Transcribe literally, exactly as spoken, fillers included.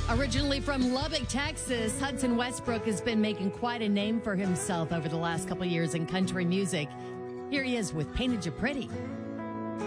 Originally from Lubbock, Texas, Hudson Westbrook has been making quite a name for himself over the last couple years in country music. Here he is with Painted You Pretty.